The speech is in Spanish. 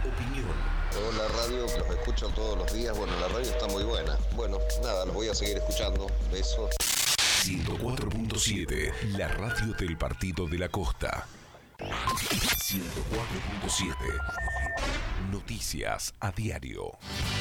opinión. Hola radio, los escucho todos los días. Bueno, la radio está muy buena. Bueno, nada, los voy a seguir escuchando. Besos. 104.7, la radio del Partido de la Costa. 104.7, noticias a diario.